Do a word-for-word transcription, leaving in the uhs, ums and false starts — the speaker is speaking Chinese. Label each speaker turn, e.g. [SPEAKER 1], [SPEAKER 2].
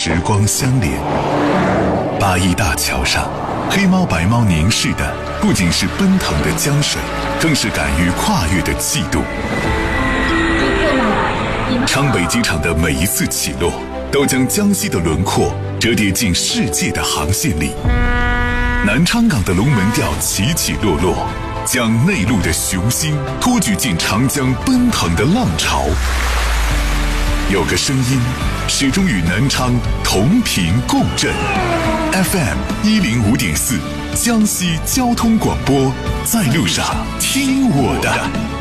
[SPEAKER 1] 时光相连。八一大桥上，黑猫白猫凝视的不仅是奔腾的江水，更是敢于跨越的气度。昌北机场的每一次起落，都将江西的轮廓折叠进世界的航线里。南昌港的龙门吊起起落落，将内陆的雄心托举进长江奔腾的浪潮。有个声音始终与南昌同频共振 ，F M 一零五点四，江西交通广播，在路上听我的。